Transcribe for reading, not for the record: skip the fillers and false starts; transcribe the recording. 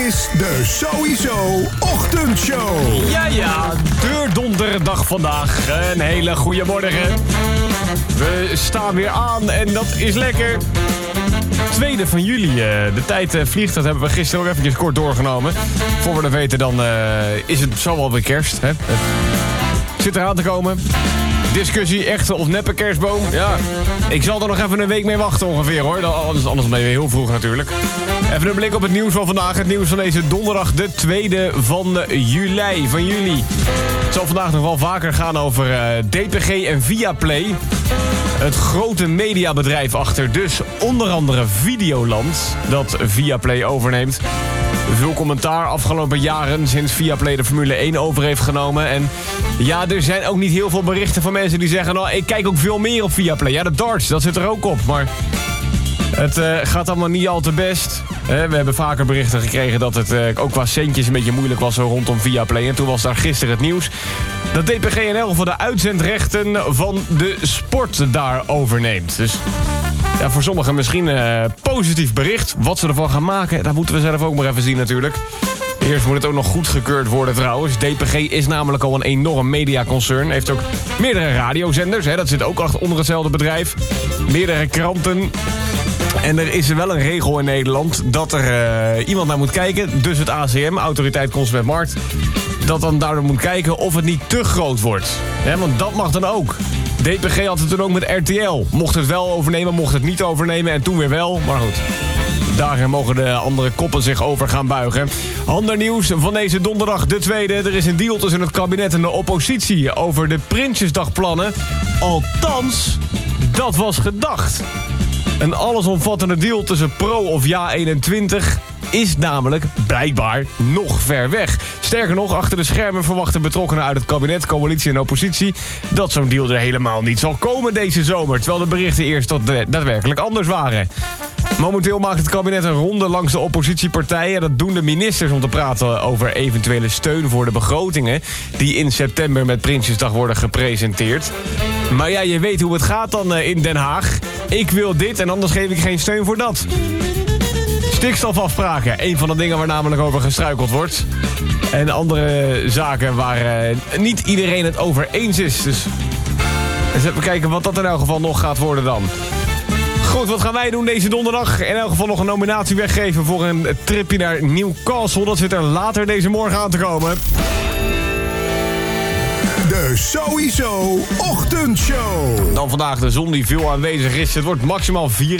is de Sowieso Ochtendshow. Ja, de donderdag vandaag. Een hele goede morgen. We staan weer aan en dat is lekker. 2e van juli. De tijd vliegt, dat hebben we gisteren ook eventjes kort doorgenomen. Voor we dat weten, dan is het zo wel weer kerst. Hè? Het zit eraan te komen. Discussie, echte of neppe kerstboom. Ja, ik zal er nog even een week mee wachten ongeveer hoor. Anders ben je weer heel vroeg natuurlijk. Even een blik op het nieuws van vandaag. Het nieuws van deze donderdag, de 2e van juli. Het zal vandaag nog wel vaker gaan over DPG en Viaplay. Het grote mediabedrijf achter dus onder andere Videoland, dat Viaplay overneemt. Veel commentaar afgelopen jaren sinds Viaplay de Formule 1 over heeft genomen. En ja, er zijn ook niet heel veel berichten van mensen die zeggen... nou, ik kijk ook veel meer op Viaplay. Ja, de darts, dat zit er ook op. Maar het gaat allemaal niet al te best. We hebben vaker berichten gekregen dat het ook qua centjes een beetje moeilijk was rondom Viaplay. En toen was daar gisteren het nieuws dat DPG NL voor de uitzendrechten van de sport daar overneemt. Dus ja, voor sommigen misschien positief bericht. Wat ze ervan gaan maken, dat moeten we zelf ook maar even zien natuurlijk. Eerst moet het ook nog goedgekeurd worden trouwens. DPG is namelijk al een enorm mediaconcern. Heeft ook meerdere radiozenders. Dat zit ook onder hetzelfde bedrijf. Meerdere kranten. En er is wel een regel in Nederland dat er iemand naar moet kijken. Dus het ACM, Autoriteit Consumentenmarkt. Dat dan daardoor moet kijken of het niet te groot wordt. Want dat mag dan ook. DPG had het toen ook met RTL. Mocht het wel overnemen, mocht het niet overnemen. En toen weer wel. Maar goed, daar mogen de andere koppen zich over gaan buigen. Ander nieuws van deze donderdag, de 2e. Er is een deal tussen het kabinet en de oppositie over de Prinsjesdagplannen. Althans, dat was gedacht. Een allesomvattende deal tussen Pro of Ja21 is namelijk blijkbaar nog ver weg. Sterker nog, achter de schermen verwachten betrokkenen uit het kabinet, coalitie en oppositie dat zo'n deal er helemaal niet zal komen deze zomer. Terwijl de berichten eerst daadwerkelijk anders waren. Momenteel maakt het kabinet een ronde langs de oppositiepartijen. Dat doen de ministers om te praten over eventuele steun voor de begrotingen die in september met Prinsjesdag worden gepresenteerd. Maar ja, je weet hoe het gaat dan in Den Haag. Ik wil dit en anders geef ik geen steun voor dat. Stikstofafspraken, een van de dingen waar namelijk over gestruikeld wordt. En andere zaken waar niet iedereen het over eens is. Dus eens even kijken wat dat in elk geval nog gaat worden dan. Goed, wat gaan wij doen deze donderdag? In elk geval nog een nominatie weggeven voor een tripje naar Newcastle. Dat zit er later deze morgen aan te komen. De Sowieso Ochtendshow. Dan vandaag de zon die veel aanwezig is. Het wordt maximaal 4.